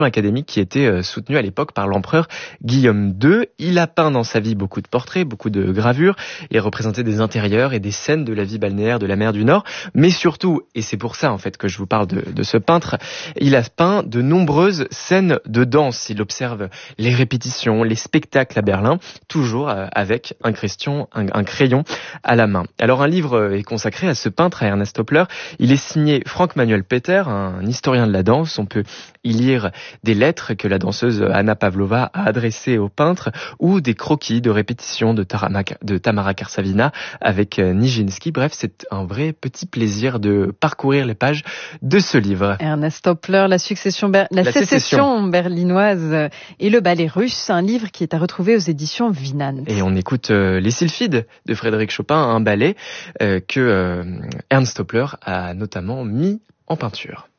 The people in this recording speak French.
académique qui était soutenu à l'époque par l'empereur Guillaume II. Il a peint dans sa vie beaucoup de portraits, beaucoup de gravures, et représenté des intérieurs et des scènes de la vie balnéaire de la mer du Nord. Mais surtout, et c'est pour ça en fait que je vous parle de ce peintre, il a peint de nombreuses scènes de danse. Il observe les répétitions, les spectacles à Berlin, toujours avec un crayon à la main. Alors un livre est consacré à ce peintre, à Ernest Toppler. Il est signé Frank-Manuel Peter, un historien de la danse. On peut y lire des lettres que la danseuse Anna Pavlova a adressées au peintre ou des croquis de répétition de Tamara Karsavina avec Nijinsky. Bref, c'est un vrai petit plaisir de parcourir les pages de ce livre. Ernest Toppler, la sécession berlinoise et le ballet russe, un livre qui est à retrouver aux éditions Vinan. Et on écoute les Sylphides de Frédéric Chopin, un ballet que Ernst Toppler a notamment mis en peinture.